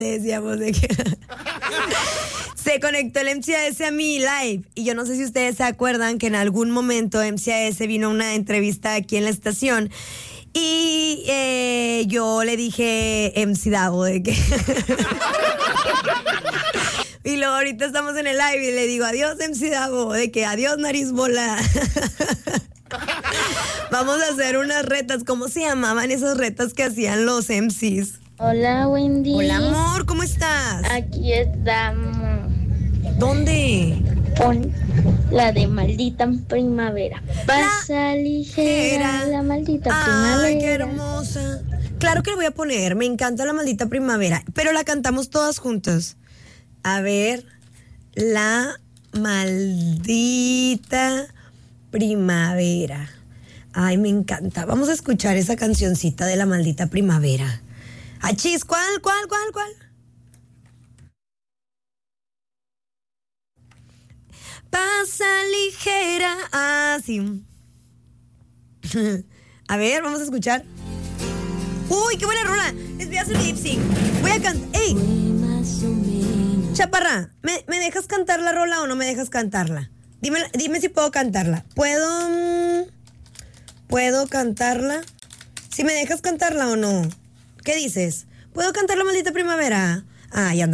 decíamos de que se conectó el MCAS a mi live y yo no sé si ustedes se acuerdan que en algún momento MCAS vino a una entrevista aquí en la estación y yo le dije MC Davo de que y luego ahorita estamos en el live y le digo adiós MC Davo, de que adiós nariz bola. Vamos a hacer unas retas. ¿Cómo se llamaban esas retas que hacían los MCs? Hola, Wendy. Hola, amor, ¿cómo estás? Aquí estamos. ¿Dónde? Pon la de maldita primavera. Pasa ligera la maldita primavera. Ay, qué hermosa. Claro que lo voy a poner. Me encanta la maldita primavera. Pero la cantamos todas juntas. A ver. La maldita primavera. Ay, me encanta. Vamos a escuchar esa cancioncita de la maldita primavera. Achis, ¿cuál? Pasa ligera. Ah, sí. A ver, vamos a escuchar. Uy, qué buena rola. Les voy a hacer lip sync. Voy a cantar. ¡Ey! Chaparra, ¿me dejas cantar la rola o no me dejas cantarla? Dime si puedo cantarla. ¿Puedo cantarla? Si me dejas cantarla o no. ¿Qué dices? ¿Puedo cantar la maldita primavera? Ah, ya anda.